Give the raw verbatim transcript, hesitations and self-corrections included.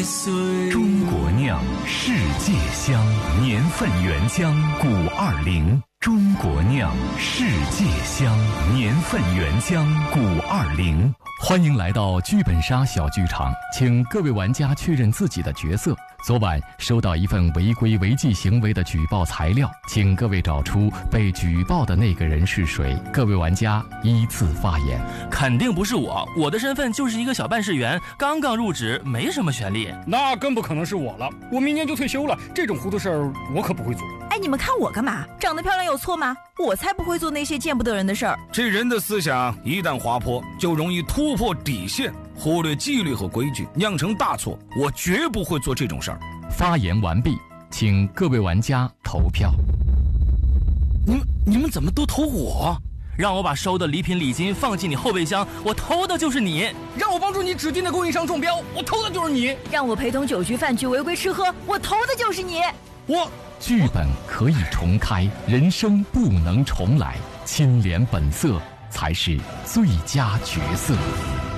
岁。 中国酿，世界香，年份原浆古二零。中国酿，世界香，年份原浆古二零。欢迎来到剧本杀小剧场，请各位玩家确认自己的角色。昨晚收到一份违规违纪行为的举报材料，请各位找出被举报的那个人是谁。各位玩家依次发言。 肯定不是我，我的身份就是一个小办事员，刚刚入职，没什么权利。 那更不可能是我了，我明年就退休了，这种糊涂事儿我可不会做。 哎，你们看我干嘛？长得漂亮有错吗？我才不会做那些见不得人的事儿。 这人的思想一旦滑坡，就容易突破底线，忽略纪律和规矩，酿成大错。我绝不会做这种事儿。 发言完毕，请各位玩家投票。 你们你们怎么都投我？ 让我把收的礼品礼金放进你后备箱，我投的就是你。 让我帮助你指定的供应商中标，我投的就是你。 让我陪同酒局饭局违规吃喝，我投的就是你。 我剧本可以重开，人生不能重来，清廉本色才是最佳角色。